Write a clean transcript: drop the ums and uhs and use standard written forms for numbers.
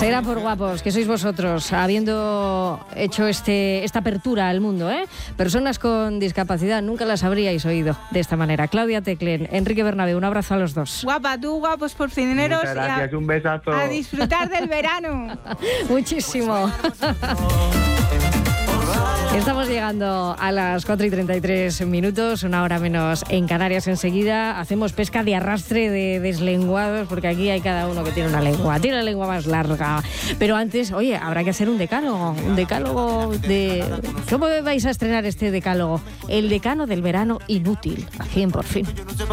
Será por guapos, que sois vosotros, habiendo hecho esta apertura al mundo, ¿eh? Personas con discapacidad, nunca las habríais oído de esta manera. Claudia Teclen, Enrique Bernabé, un abrazo a los dos. Guapa, tú, guapos porcineros. Muchas gracias, un besazo. A disfrutar del verano. Muchísimo. Estamos llegando a las 4:33, una hora menos en Canarias. Enseguida hacemos pesca de arrastre de deslenguados, porque aquí hay cada uno que tiene una lengua más larga. Pero antes, oye, habrá que hacer un decálogo de... ¿Cómo vais a estrenar este decálogo? El decano del verano inútil, aquí en Por Fin.